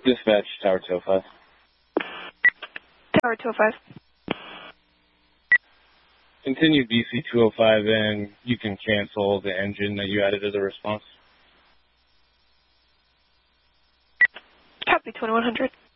Dispatch, Tower 205. Tower 205. Continue DC 205, and you can cancel the engine that you added to the response. Copy 2100.